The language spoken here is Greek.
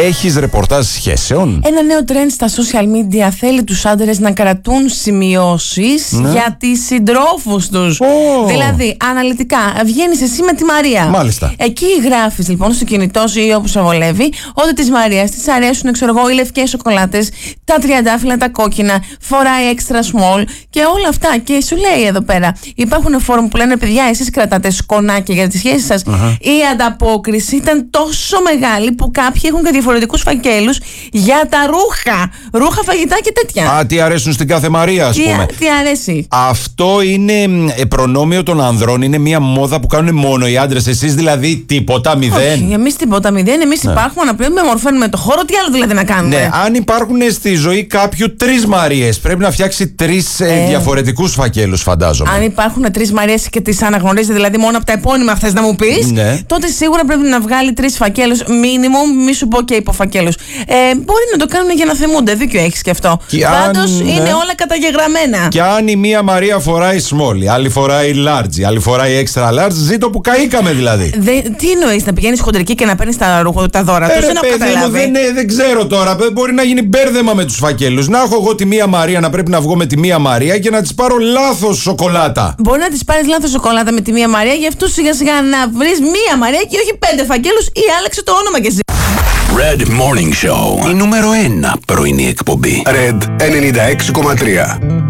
Έχεις ρεπορτάζ σχέσεων? Ένα νέο trend στα social media θέλει τους άντρες να κρατούν σημειώσεις για τις συντρόφους τους. Δηλαδή, αναλυτικά, βγαίνεις εσύ με τη Μαρία. Μάλιστα. Εκεί γράφεις λοιπόν στο κινητό σου ή όπου σε βολεύει ότι της Μαρίας της αρέσουν, ξέρω εγώ, οι λευκές σοκολάτες, τα τριαντάφυλλα, τα κόκκινα, φοράει extra small και όλα αυτά. Και σου λέει εδώ πέρα, υπάρχουν φόρουμ που λένε παιδιά, εσείς κρατάτε σκονάκια για τις σχέσεις σας. Η ανταπόκριση ήταν τόσο μεγάλη που κάποιοι έχουν και διαφορετικούς φακέλους για τα ρούχα. Ρούχα, φαγητά και τέτοια. Α, τι αρέσουν στην κάθε Μαρία, ας πούμε. Τι αρέσει. Αυτό είναι προνόμιο των ανδρών. Είναι μια μόδα που κάνουν μόνο οι άντρες. Εσείς δηλαδή τίποτα, μηδέν? Όχι, εμείς τίποτα, μηδέν. Εμείς υπάρχουμε να πλέον μορφαίνουμε το χώρο. Τι άλλο δηλαδή να κάνουμε? Ναι, αν υπάρχουν στη ζωή κάποιου 3 Μαρίες, πρέπει να φτιάξει 3 διαφορετικούς φακέλους, φαντάζομαι. Αν υπάρχουν 3 Μαρίες και τις αναγνωρίζει, δηλαδή μόνο από τα επώνυμα αυτές να μου πεις, τότε σίγουρα πρέπει να βγάλει 3 φακέλους minimum, μη σου πω και υποφακέλους. Μπορεί να το κάνουν για να θυμούνται, δίκιο έχεις και αυτό. Πάντως είναι όλα καταγεγραμμένα. Και αν η μία Μαρία φοράει small, η άλλη φοράει large, η άλλη φοράει extra large, ζήτω που καήκαμε δηλαδή. Τι εννοείς, να πηγαίνεις χοντρική και να παίρνεις τα δώρα τους? Δεν έχω καταλάβει. Δεν ξέρω τώρα, μπορεί να γίνει μπέρδεμα με τους φακέλους. Να έχω εγώ τη μία Μαρία, να πρέπει να βγω με τη μία Μαρία και να της πάρω λάθος σοκολάτα. Μπορεί να της πάρεις λάθος σοκολάτα με τη μία Μαρία, γι' αυτό σιγά σιγά να βρεις μία Μαρία και όχι 5 φακέλους ή άλλαξε το όνομα και εσύ. Red Morning Show. Η νούμερο 1 πρωινή εκπομπή. Red 96,3.